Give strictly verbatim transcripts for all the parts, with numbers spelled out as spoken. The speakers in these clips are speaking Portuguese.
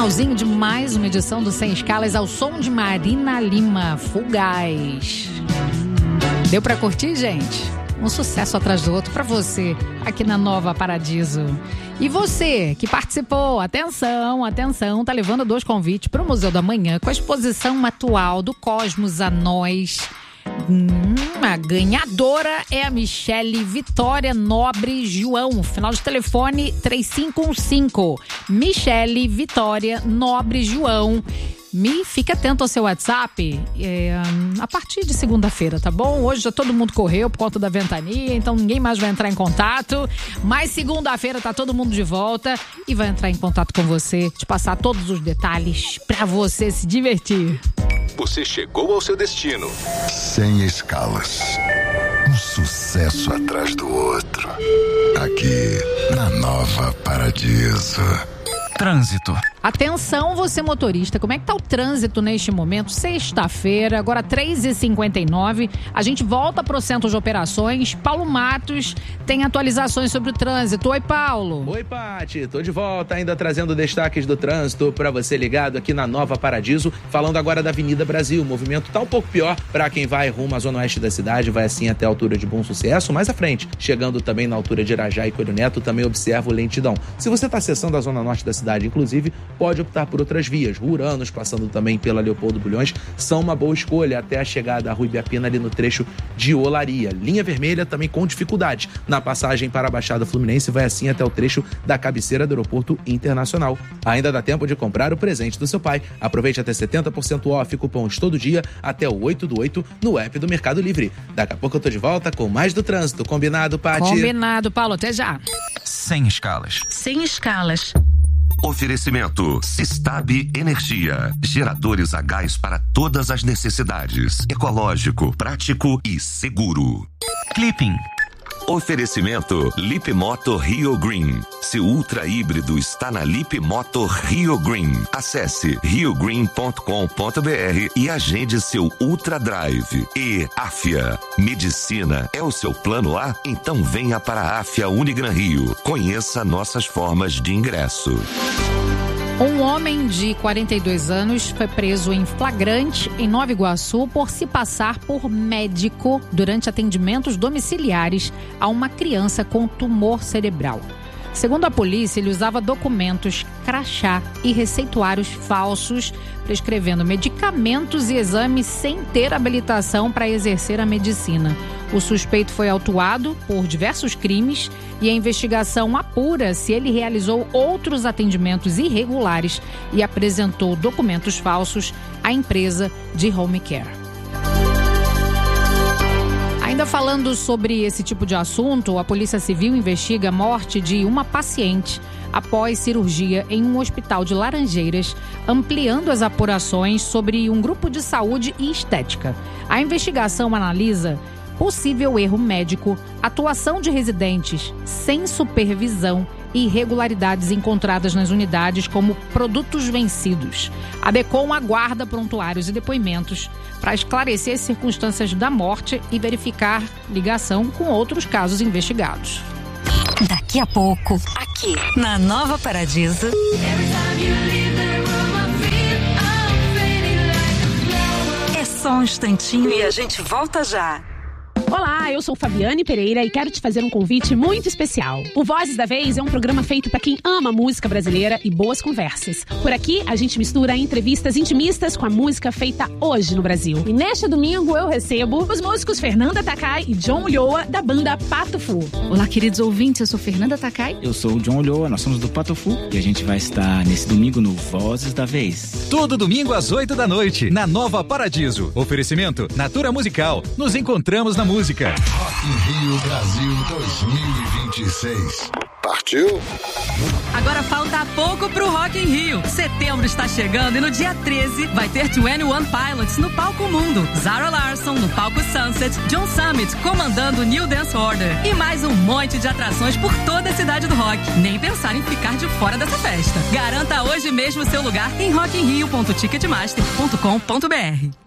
Finalzinho de mais uma edição do Sem Escalas ao som de Marina Lima, Fugaz. Deu pra curtir, gente? Um sucesso atrás do outro pra você aqui na Nova Paradiso. E você que participou, atenção, atenção, tá levando dois convites pro Museu da Manhã com a exposição atual do Cosmos a Nós. Hum, a ganhadora é a Michele Vitória Nobre João. Final de telefone três cinco um cinco. Michele Vitória Nobre João. Me fique atento ao seu WhatsApp é, a partir de segunda-feira, tá bom? Hoje já todo mundo correu por conta da ventania, então ninguém mais vai entrar em contato. Mas segunda-feira tá todo mundo de volta e vai entrar em contato com você, te passar todos os detalhes pra você se divertir. Você chegou ao seu destino. Sem escalas. Um sucesso atrás do outro. Aqui na Nova Paradiso. Trânsito. Atenção, você motorista, como é que tá o trânsito neste momento? Sexta-feira, agora três e cinquenta e nove, a gente volta pro centro de operações. Paulo Matos tem atualizações sobre o trânsito. Oi, Paulo. Oi, Pati, tô de volta, ainda trazendo destaques do trânsito para você ligado aqui na Nova Paradiso, falando agora da Avenida Brasil. O movimento tá um pouco pior para quem vai rumo à zona oeste da cidade, vai assim até a altura de Bom Sucesso, mais à frente, chegando também na altura de Irajá e Coelho Neto, também observo lentidão. Se você tá acessando a zona norte da cidade, inclusive, pode optar por outras vias. Ruranos, passando também pela Leopoldo Bulhões, são uma boa escolha até a chegada à Rua Ibiapina, ali no trecho de Olaria. Linha vermelha também com dificuldade. Na passagem para a Baixada Fluminense, vai assim até o trecho da cabeceira do Aeroporto Internacional. Ainda dá tempo de comprar o presente do seu pai. Aproveite até setenta por cento off, cupons todo dia, até o oito do oito no app do Mercado Livre. Daqui a pouco eu tô de volta com mais do trânsito. Combinado, Paty? Combinado, Paulo. Até já. Sem escalas. Sem escalas. Oferecimento Sistab Energia. Geradores a gás para todas as necessidades. Ecológico, prático e seguro. Clipping. Oferecimento Lip Moto Rio Green. Seu ultra híbrido está na Lip Moto Rio Green. Acesse rio green ponto com ponto b r e agende seu Ultra Drive. E Afia. Medicina é o seu plano A? Então venha para a Afia Unigran Rio. Conheça nossas formas de ingresso. Um homem de quarenta e dois anos foi preso em flagrante em Nova Iguaçu por se passar por médico durante atendimentos domiciliares a uma criança com tumor cerebral. Segundo a polícia, ele usava documentos, crachá e receituários falsos, prescrevendo medicamentos e exames sem ter habilitação para exercer a medicina. O suspeito foi autuado por diversos crimes e a investigação apura se ele realizou outros atendimentos irregulares e apresentou documentos falsos à empresa de home care. Ainda falando sobre esse tipo de assunto, a Polícia Civil investiga a morte de uma paciente após cirurgia em um hospital de Laranjeiras, ampliando as apurações sobre um grupo de saúde e estética. A investigação analisa possível erro médico, atuação de residentes sem supervisão e irregularidades encontradas nas unidades como produtos vencidos. A DECOM aguarda prontuários e depoimentos para esclarecer as circunstâncias da morte e verificar ligação com outros casos investigados. Daqui a pouco, aqui na Nova Paradiso. É só um instantinho e a gente volta já. Olá, eu sou Fabiane Pereira e quero te fazer um convite muito especial. O Vozes da Vez é um programa feito para quem ama música brasileira e boas conversas. Por aqui, a gente mistura entrevistas intimistas com a música feita hoje no Brasil. E neste domingo eu recebo os músicos Fernanda Takai e John Ulloa, da banda Pato Fu. Olá, queridos ouvintes, eu sou Fernanda Takai. Eu sou o John Ulloa, nós somos do Pato Fu e a gente vai estar nesse domingo no Vozes da Vez. Todo domingo às oito da noite, na Nova Paradiso. Oferecimento Natura Musical. Nos encontramos na música. Rock in Rio Brasil dois mil e vinte e seis. Partiu? Agora falta pouco pro Rock in Rio. Setembro está chegando e no dia treze vai ter vinte e um Pilots no Palco Mundo, Zara Larsson no Palco Sunset, John Summit comandando o New Dance Order e mais um monte de atrações por toda a cidade do rock. Nem pensar em ficar de fora dessa festa. Garanta hoje mesmo seu lugar em rock in rio ponto ticketmaster ponto com ponto b r.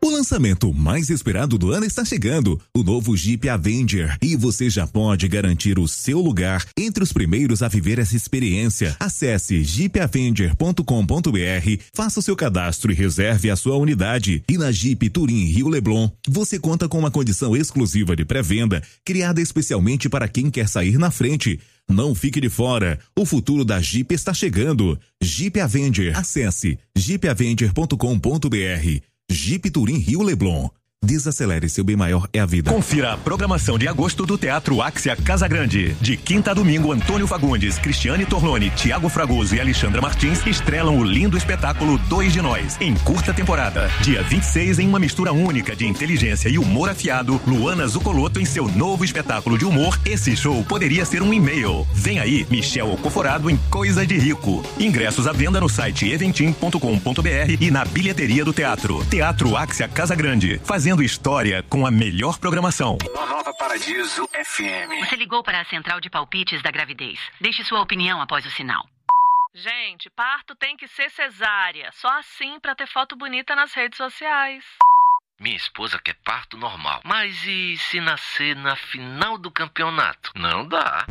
O lançamento mais esperado do ano está chegando, o novo Jeep Avenger, e você já pode garantir o seu lugar entre os primeiros a viver essa experiência. Acesse jeep avenger ponto com ponto b r, faça o seu cadastro e reserve a sua unidade. E na Jeep Touring Rio Leblon, você conta com uma condição exclusiva de pré-venda, criada especialmente para quem quer sair na frente. Não fique de fora, o futuro da Jeep está chegando. Jeep Avenger, acesse jeep avenger ponto com ponto b r. Jeep Touring Rio Leblon. Desacelere, seu bem maior é a vida. Confira a programação de agosto do Teatro Axia Casa Grande. De quinta a domingo, Antônio Fagundes, Cristiane Torlone, Tiago Fragoso e Alexandra Martins estrelam o lindo espetáculo Dois de Nós, em curta temporada. Dia vinte e seis, em uma mistura única de inteligência e humor afiado, Luana Zucoloto em seu novo espetáculo de humor Esse Show Poderia Ser um E-mail. Vem aí, Michel Ocoforado em Coisa de Rico. Ingressos à venda no site eventim ponto com ponto b r e na bilheteria do teatro. Teatro Axia Casa Grande, fazendo história com a melhor programação. Nova Paradiso F M. Você ligou para a central de palpites da gravidez. Deixe sua opinião após o sinal. Gente, parto tem que ser cesárea. Só assim pra ter foto bonita nas redes sociais. Minha esposa quer parto normal. Mas e se nascer na final do campeonato? Não dá.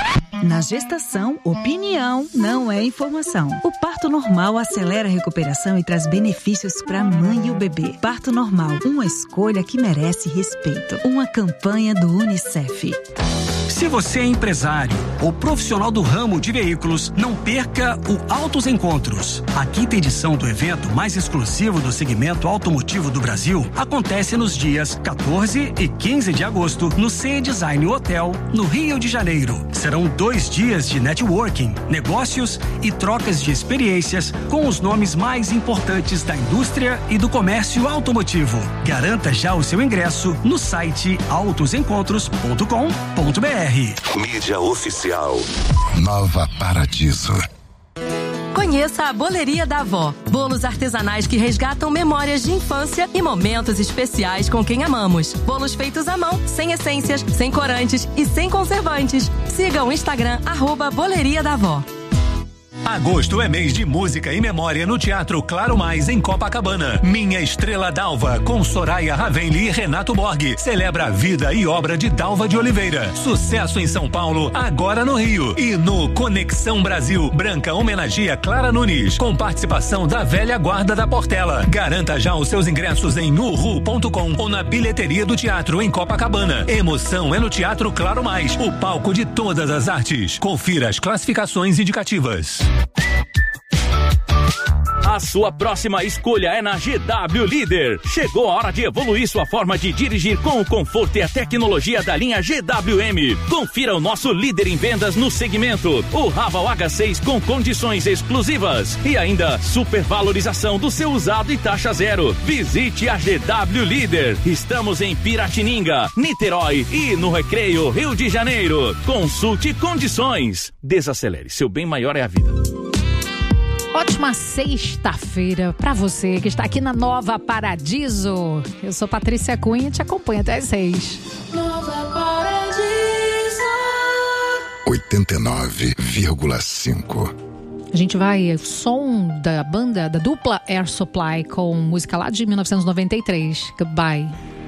Na gestação, opinião não é informação. O parto normal acelera a recuperação e traz benefícios para a mãe e o bebê. Parto normal, uma escolha que merece respeito. Uma campanha do Unicef. Se você é empresário ou profissional do ramo de veículos, não perca o Autos Encontros. A quinta edição do evento mais exclusivo do segmento automotivo do Brasil acontece nos dias quatorze e quinze de agosto no C E Design Hotel, no Rio de Janeiro. Serão dois dias de networking, negócios e trocas de experiências com os nomes mais importantes da indústria e do comércio automotivo. Garanta já o seu ingresso no site autos encontros ponto com ponto b r. Mídia oficial. Nova Paradiso. Conheça a Boleria da Avó. Bolos artesanais que resgatam memórias de infância e momentos especiais com quem amamos. Bolos feitos à mão, sem essências, sem corantes e sem conservantes. Siga o Instagram, arroba Boleria da Avó. Agosto é mês de música e memória no Teatro Claro Mais, em Copacabana. Minha Estrela d'Alva, com Soraya Ravenli e Renato Borghi, celebra a vida e obra de Dalva de Oliveira. Sucesso em São Paulo, agora no Rio. E no Conexão Brasil, Branca homenageia Clara Nunes, com participação da velha guarda da Portela. Garanta já os seus ingressos em uhu ponto com ou na bilheteria do teatro em Copacabana. Emoção é no Teatro Claro Mais, o palco de todas as artes. Confira as classificações indicativas. A sua próxima escolha é na G W Líder. Chegou a hora de evoluir sua forma de dirigir com o conforto e a tecnologia da linha G W M. Confira o nosso líder em vendas no segmento, o Raval H seis com condições exclusivas e ainda supervalorização do seu usado e taxa zero. Visite a G W Líder. Estamos em Piratininga, Niterói e no Recreio, Rio de Janeiro. Consulte condições. Desacelere, seu bem maior é a vida. Ótima sexta-feira pra você que está aqui na Nova Paradiso. Eu sou Patrícia Cunha e te acompanho até às seis. Nova Paradiso oitenta e nove vírgula cinco. A gente vai, som da banda, da dupla Air Supply, com música lá de mil novecentos e noventa e três, Goodbye.